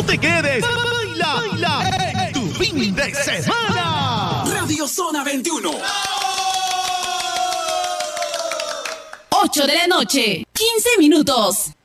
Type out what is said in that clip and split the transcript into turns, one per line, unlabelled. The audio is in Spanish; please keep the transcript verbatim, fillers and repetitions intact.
te quedes. Baila, baila tu fin de semana.
Radio Zona veintiuno.
ocho de la noche, quince minutos.